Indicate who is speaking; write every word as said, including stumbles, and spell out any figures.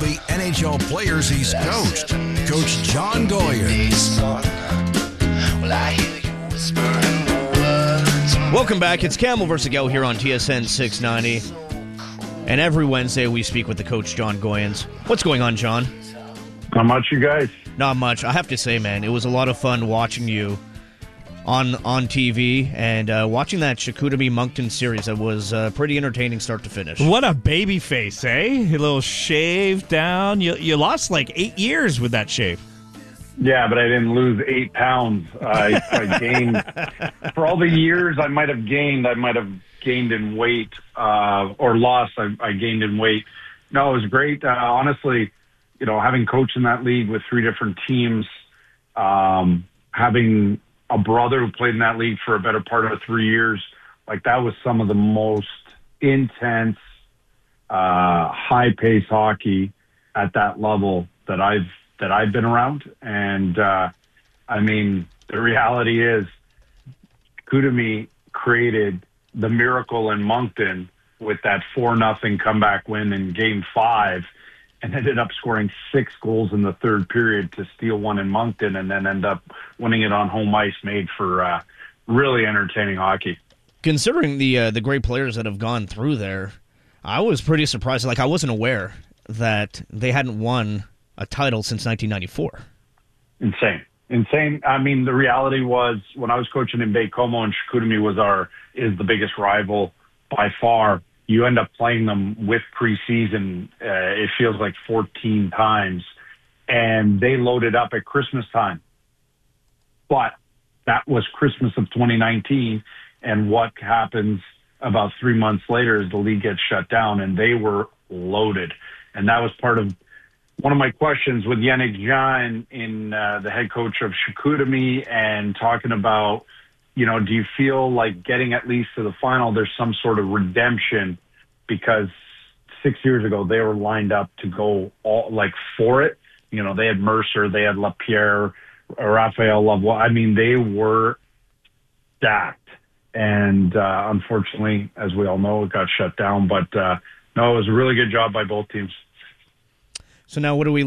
Speaker 1: the N H L players he's coached. Coach John Goyens.
Speaker 2: Welcome back. It's Campbell versus Gale here on T S N six ninety. And every Wednesday we speak with the coach, John Goyens. What's going on, John?
Speaker 3: Not much, you guys.
Speaker 2: Not much. I have to say, man, it was a lot of fun watching you on on T V and uh, watching that Chicoutimi Moncton series. That was uh, pretty entertaining start to finish.
Speaker 4: What a baby face, eh? A little shave down. You you lost like eight years with that shave.
Speaker 3: Yeah, but I didn't lose eight pounds. I, I gained, for all the years I might have gained, I might have gained in weight, uh, or lost, I, I gained in weight. No, it was great. Uh, honestly, you know, having coached in that league with three different teams, um, having a brother who played in that league for a better part of three years, like that was some of the most intense, uh, high-paced hockey at that level that I've that I've been around. And, uh, I mean, the reality is Chicoutimi created the miracle in Moncton with that four nothing comeback win in game five and ended up scoring six goals in the third period to steal one in Moncton and then end up winning it on home ice, made for uh, really entertaining hockey.
Speaker 2: Considering the uh, the great players that have gone through there, I was pretty surprised. Like, I wasn't aware that they hadn't won a title since nineteen ninety-four.
Speaker 3: Insane. Insane. I mean, the reality was when I was coaching in Baie-Comeau and Chicoutimi was our, is the biggest rival by far. You end up playing them with preseason. Uh, it feels like fourteen times, and they loaded up at Christmas time. But that was Christmas of twenty nineteen. And what happens about three months later is the league gets shut down, and they were loaded. And that was part of one of my questions with Yannick Jean, in uh, the head coach of Chicoutimi, and talking about, you know, do you feel like getting at least to the final, there's some sort of redemption? Because six years ago, they were lined up to go all like for it. You know, they had Mercer, they had Lapierre, Raphael Lavoie. I mean, they were stacked. And uh, unfortunately, as we all know, it got shut down. But uh, no, it was a really good job by both teams.
Speaker 2: So now what do we